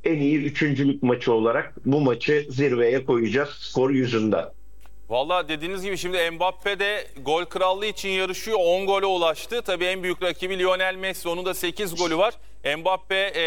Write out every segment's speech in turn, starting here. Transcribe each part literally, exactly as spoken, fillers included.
en iyi üçüncülük maçı olarak bu maçı zirveye koyacağız skor yüzünden. Valla dediğiniz gibi şimdi Mbappe de gol krallığı için yarışıyor. on gole ulaştı. Tabii en büyük rakibi Lionel Messi. Onun da sekiz golü var. Mbappe e,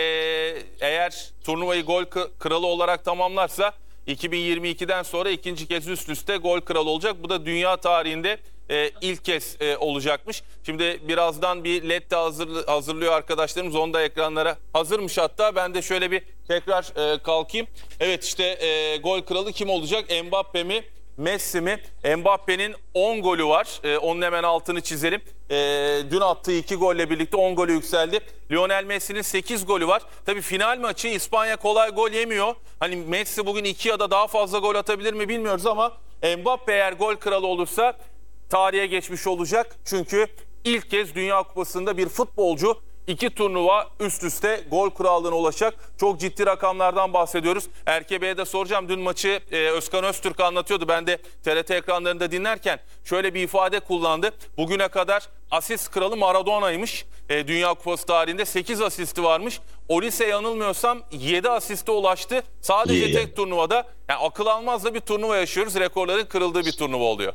eğer turnuvayı gol kralı olarak tamamlarsa iki bin yirmi ikiden sonra ikinci kez üst üste gol kralı olacak. Bu da dünya tarihinde e, ilk kez e, olacakmış. Şimdi birazdan bir L E D de hazır, hazırlıyor arkadaşlarımız. Onu da ekranlara hazırmış hatta. Ben de şöyle bir tekrar e, kalkayım. Evet işte e, gol kralı kim olacak? Mbappe mi? Messi mi? Mbappe'nin on golü var. Ee, onun hemen altını çizelim. Ee, dün attığı iki golle birlikte on golü yükseldi. Lionel Messi'nin sekiz golü var. Tabii final maçı İspanya kolay gol yemiyor. Hani Messi bugün iki ya da daha fazla gol atabilir mi bilmiyoruz ama Mbappe eğer gol kralı olursa tarihe geçmiş olacak. Çünkü ilk kez Dünya Kupası'nda bir futbolcu İki turnuva üst üste gol krallığına ulaşacak. Çok ciddi rakamlardan bahsediyoruz. Erke Bey'e de soracağım. Dün maçı e, Özkan Öztürk anlatıyordu. Ben de T R T ekranlarında dinlerken şöyle bir ifade kullandı. Bugüne kadar asist kralı Maradona'ymış. E, Dünya Kupası tarihinde sekiz asisti varmış. Olise yanılmıyorsam yedi asiste ulaştı. Sadece Yeah. tek turnuvada. Yani akıl almaz da bir turnuva yaşıyoruz. Rekorların kırıldığı bir turnuva oluyor.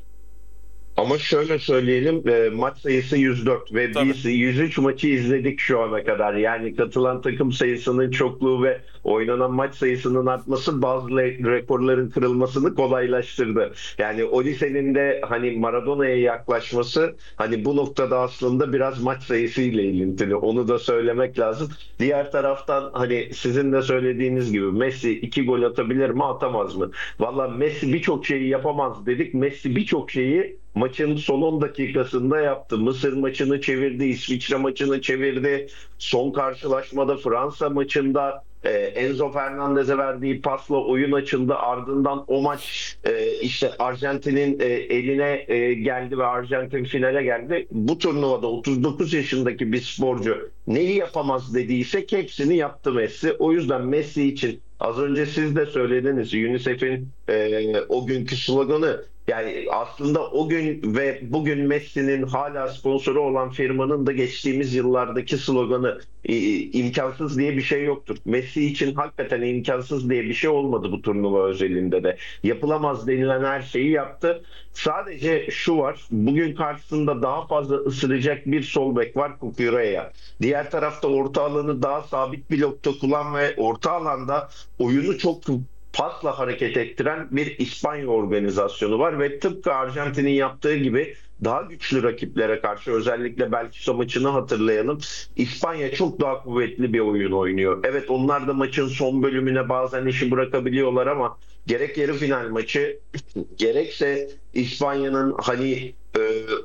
Ama şöyle söyleyelim, e, maç sayısı yüz dört ve Tabii. biz yüz üç maçı izledik şu ana kadar. Yani katılan takım sayısının çokluğu ve oynanan maç sayısının artması bazı le- rekorların kırılmasını kolaylaştırdı. Yani Olise'nin de hani Maradona'ya yaklaşması hani bu noktada aslında biraz maç sayısıyla ilintili. Onu da söylemek lazım. Diğer taraftan hani sizin de söylediğiniz gibi Messi iki gol atabilir mi, atamaz mı? Valla Messi birçok şeyi yapamaz dedik. Messi birçok şeyi maçın son on dakikasında yaptı. Mısır maçını çevirdi, İsviçre maçını çevirdi. Son karşılaşmada Fransa maçında e, Enzo Fernandez'e verdiği pasla oyun açıldı. Ardından o maç e, işte Arjantin'in e, eline e, geldi ve Arjantin finale geldi. Bu turnuvada otuz dokuz yaşındaki bir sporcu neyi yapamaz dediysek hepsini yaptı Messi. O yüzden Messi için az önce siz de söylediniz UNICEF'in e, o günkü sloganı, yani aslında o gün ve bugün Messi'nin hala sponsoru olan firmanın da geçtiğimiz yıllardaki sloganı imkansız diye bir şey yoktur. Messi için hakikaten imkansız diye bir şey olmadı bu turnuva özelinde de. Yapılamaz denilen her şeyi yaptı. Sadece şu var, bugün karşısında daha fazla ısıracak bir sol bek var, Cucurella. Diğer tarafta orta alanı daha sabit blokta kuran ve orta alanda oyunu çok pasla hareket ettiren bir İspanya organizasyonu var ve tıpkı Arjantin'in yaptığı gibi daha güçlü rakiplere karşı, özellikle Belçika maçını hatırlayalım, İspanya çok daha kuvvetli bir oyun oynuyor. Evet, onlar da maçın son bölümüne bazen işi bırakabiliyorlar ama gerek yarı final maçı gerekse İspanya'nın hani e,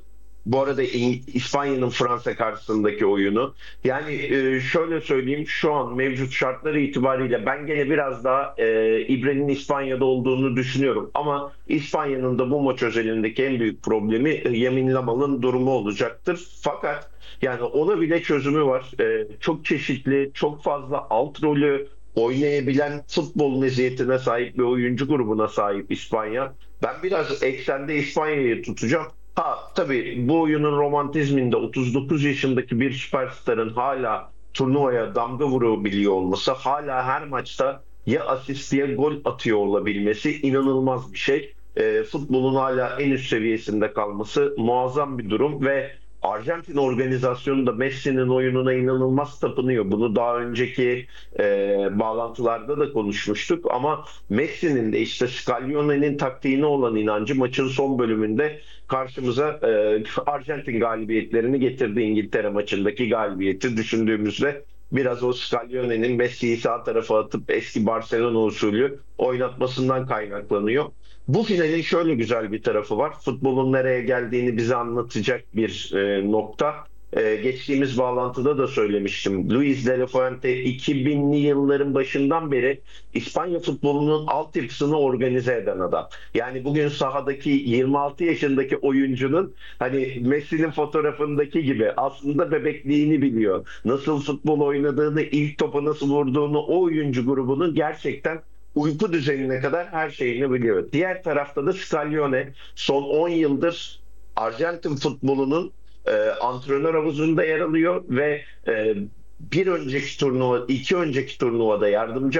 bu arada İspanya'nın Fransa karşısındaki oyunu. Yani e, şöyle söyleyeyim, şu an mevcut şartları itibariyle ben gene biraz daha e, İbre'nin İspanya'da olduğunu düşünüyorum. Ama İspanya'nın da bu maç özelindeki en büyük problemi e, Yamin Lamal'ın durumu olacaktır. Fakat yani ona bile çözümü var. E, çok çeşitli, çok fazla alt rolü oynayabilen futbol meziyetine sahip bir oyuncu grubuna sahip İspanya. Ben biraz eksende İspanya'yı tutacağım. Ha tabii, bu oyunun romantizminde otuz dokuz yaşındaki bir süperstarın hala turnuvaya damga vurabiliyor olması, hala her maçta ya asist ya gol atıyor olabilmesi inanılmaz bir şey. E, futbolun hala en üst seviyesinde kalması muazzam bir durum ve Arjantin organizasyonu da Messi'nin oyununa inanılmaz tapınıyor. Bunu daha önceki e, bağlantılarda da konuşmuştuk ama Messi'nin de işte Scaloni'nin taktiğine olan inancı maçın son bölümünde karşımıza e, Arjantin galibiyetlerini getirdi. İngiltere maçındaki galibiyeti düşündüğümüzde biraz o Scaloni'nin Messi'yi sağ tarafa atıp eski Barcelona usulü oynatmasından kaynaklanıyor. Bu finalin şöyle güzel bir tarafı var. Futbolun nereye geldiğini bize anlatacak bir e, nokta. E, geçtiğimiz bağlantıda da söylemiştim. Luis de la Fuente iki binli yılların başından beri İspanya futbolunun altyapısını organize eden adam. Yani bugün sahadaki yirmi altı yaşındaki oyuncunun hani Messi'nin fotoğrafındaki gibi aslında bebekliğini biliyor. Nasıl futbol oynadığını, ilk topa nasıl vurduğunu, o oyuncu grubunun gerçekten uyku düzenine kadar her şeyini biliyor. Diğer tarafta da Scaloni son on yıldır Arjantin futbolunun e, antrenör havuzunda yer alıyor ve e, bir önceki turnuva, iki önceki turnuvada yardımcı